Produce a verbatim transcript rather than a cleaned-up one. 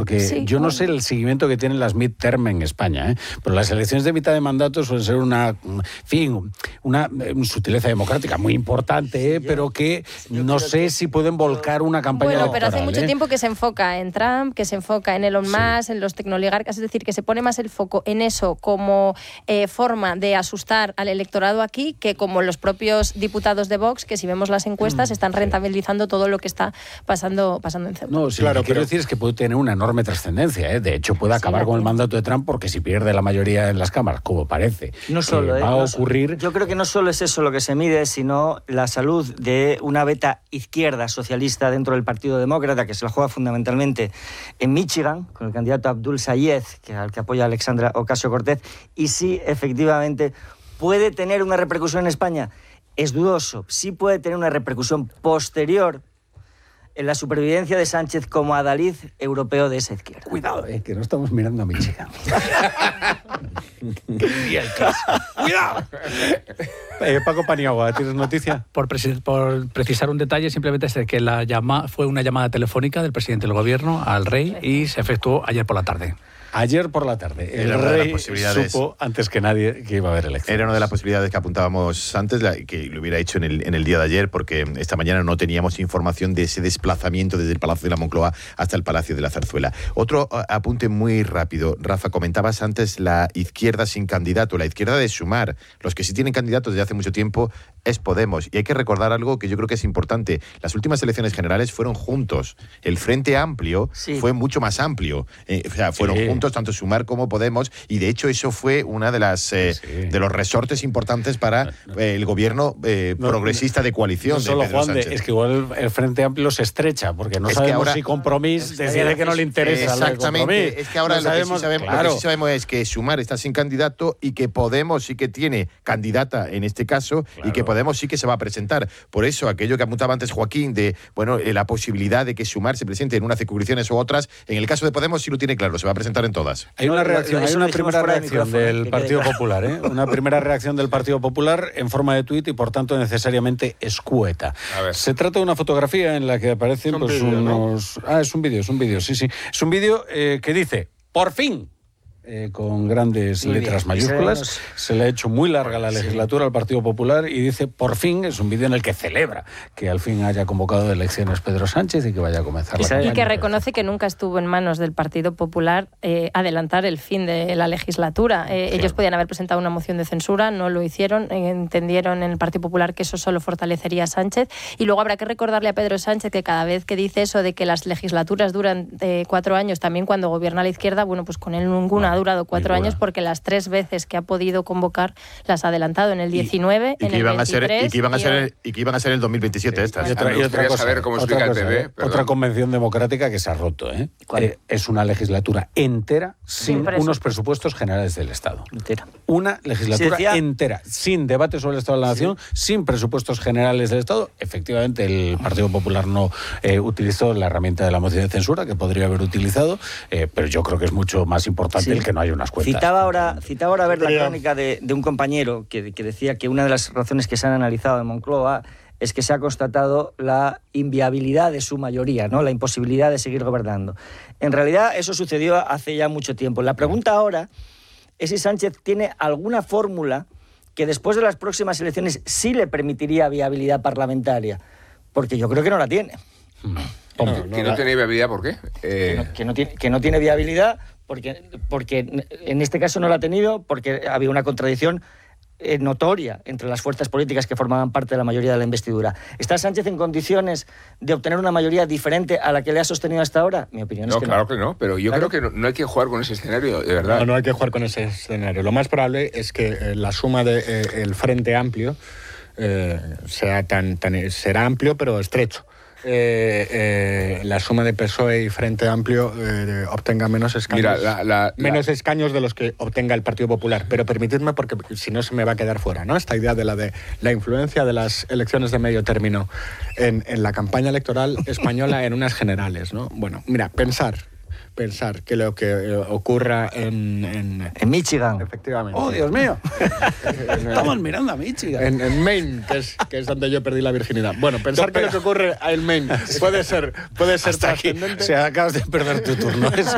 porque sí, yo no bueno. sé el seguimiento que tienen las midterm en España, ¿eh? Pero las elecciones de mitad de mandato suelen ser una, en fin, una, una sutileza democrática muy importante, ¿eh? Sí, yo, pero que yo no creo sé que si pueden volcar una campaña Bueno, electoral. pero hace mucho ¿eh? tiempo que se enfoca en Trump, que se enfoca en Elon Musk, Sí. en los tecnoligarcas, es decir, que se pone más el foco en eso como eh, forma de asustar al electorado aquí que como los propios diputados de Vox, que si vemos las encuestas están rentabilizando todo lo que está pasando, pasando en Ceuta. No, sí, Claro, lo que quiero pero- decir es que puede tener una enorme trascendencia, ¿eh? De hecho, puede Sí, acabar la con el tiene. mandato de Trump porque si pierde la mayoría en las cámaras, como parece, No solo, que eh, va a no ocurrir... solo. Yo creo que no solo es eso lo que se mide, sino la salud de una beta izquierda socialista dentro del Partido Demócrata, que se la juega fundamentalmente en Michigan, con el candidato Abdul Sayed, que al que apoya Alexandra Ocasio-Cortez, y sí, efectivamente, puede tener una repercusión en España. Es dudoso, sí puede tener una repercusión posterior en la supervivencia de Sánchez como adalid europeo de esa izquierda. Cuidado, eh, que no estamos mirando a Michigan. ¡Cuidado! eh, Paco Paniagua, ¿tienes noticia? Por, preci- por precisar un detalle, simplemente es que la llama fue una llamada telefónica del presidente del gobierno al rey y se efectuó ayer por la tarde. Ayer por la tarde, el Era una de las rey posibilidades. supo antes que nadie que iba a haber elecciones. Era una de las posibilidades que apuntábamos antes, la- que lo hubiera hecho en el, en el día de ayer, porque esta mañana no teníamos información de ese desplazamiento desde el Palacio de la Moncloa hasta el Palacio de la Zarzuela. Otro a- apunte muy rápido. Rafa, comentabas antes la izquierda sin candidato, la izquierda de Sumar. Los que sí tienen candidatos desde hace mucho tiempo es Podemos. Y hay que recordar algo que yo creo que es importante. Las últimas elecciones generales fueron juntos. El Frente Amplio Sí. fue mucho más amplio. Eh, o sea, fueron Sí. juntos tanto Sumar como Podemos, y de hecho eso fue una de las eh, Sí. de los resortes importantes para eh, el gobierno eh, No, progresista de coalición No solo de Pedro Juan, de, Sánchez. es que igual el, el Frente Amplio se estrecha, porque no Es que sabemos ahora- si Compromís decide que no le interesa. lo de Exactamente, Compromís. es que ahora No lo, que sí sabemos, sabemos, lo claro. que sí sabemos es que Sumar está sin candidato y que Podemos sí que tiene candidata en este caso, Claro. y que Podemos sí que se va a presentar. Por eso, aquello que apuntaba antes Joaquín de bueno eh, la posibilidad de que Sumar se presente en unas circunscripciones u otras, en el caso de Podemos sí lo tiene claro, se va a presentar en todas. Hay una No, reacción, eso hay lo una dijimos primera fuera de reacción micrófono, del que Partido quede claro. Popular, ¿eh? Una primera reacción del Partido Popular en forma de tuit y por tanto necesariamente escueta. A ver. Se trata de una fotografía en la que aparecen Es un pues, vídeo, ¿no? unos... Ah, es un vídeo, es un vídeo, sí, sí. Es un vídeo eh, que dice, por fin, eh, con grandes Muy letras bien. mayúsculas. Y se- Se le ha hecho muy larga la legislatura al Partido Popular y dice, por fin, es un vídeo en el que celebra que al fin haya convocado elecciones Pedro Sánchez y que vaya a comenzar Y la se- campaña. Y que reconoce que nunca estuvo en manos del Partido Popular eh, adelantar el fin de la legislatura. Eh, Claro. Ellos podían haber presentado una moción de censura, no lo hicieron, eh, entendieron en el Partido Popular que eso solo fortalecería a Sánchez. Y luego habrá que recordarle a Pedro Sánchez que cada vez que dice eso de que las legislaturas duran eh, cuatro años, también cuando gobierna la izquierda, bueno, pues con él ninguna No, ha durado cuatro ninguna. años porque las tres veces que ha podido convocar las ha adelantado en el diecinueve, Y en que el iban a ser veintitrés y que iban a y ser hoy. y que iban a ser el dos mil veintisiete estas. Y otra, Me y otra gustaría cosa, saber cómo otra explica el cosa, T V, ¿eh? perdón. Otra convención democrática que se ha roto. ¿eh? ¿Cuál? Eh, es una legislatura entera sin Sin presupuesto. unos presupuestos generales del Estado. Entera. Una legislatura Se decía- entera, sin debate sobre el Estado de la Nación, sin presupuestos generales del Estado. Efectivamente, el Partido Popular no eh, utilizó la herramienta de la moción de censura, que podría haber utilizado, eh, pero yo creo que es mucho más importante Sí. el que no haya unas cuentas. Citaba ahora, citaba ahora ver la Pero- crónica de, de un compañero que, que decía que una de las razones que se han analizado en Moncloa es que se ha constatado la inviabilidad de su mayoría, ¿no? La imposibilidad de seguir gobernando. En realidad eso sucedió hace ya mucho tiempo. La pregunta ahora es si Sánchez tiene alguna fórmula que después de las próximas elecciones sí le permitiría viabilidad parlamentaria, porque yo creo que no la tiene. Que no, que no tiene viabilidad, ¿por qué? Eh, Que no, que no tiene, que no tiene viabilidad porque, porque en este caso no la ha tenido porque había una contradicción eh, notoria entre las fuerzas políticas que formaban parte de la mayoría de la investidura. ¿Está Sánchez en condiciones de obtener una mayoría diferente a la que le ha sostenido hasta ahora? Mi opinión no, es que claro no. que no, pero yo Claro. creo que no, no hay que jugar con ese escenario, de verdad. No, no hay que jugar con ese escenario. Lo más probable es que eh, la suma del de, eh, el Frente Amplio eh, sea tan, tan, será amplio pero estrecho. Eh, eh, la suma de P S O E y Frente Amplio eh, obtenga menos escaños, Mira, la- la- menos la- escaños de los que obtenga el Partido Popular. Pero permitidme, porque si no se me va a quedar fuera, ¿no? Esta idea de la de la influencia de las elecciones de medio término en, en la campaña electoral española en unas generales, ¿no? Bueno, mira, pensar pensar que lo que eh, ocurra en, en En Michigan. efectivamente ¡Oh, Dios mío! Estamos mirando a Michigan. en, en Maine, que es, que es donde yo perdí la virginidad. Bueno, pensar que lo que ocurre en Maine puede ser, puede ser Hasta aquí. trascendente. O sea, acabas de perder tu turno. Es,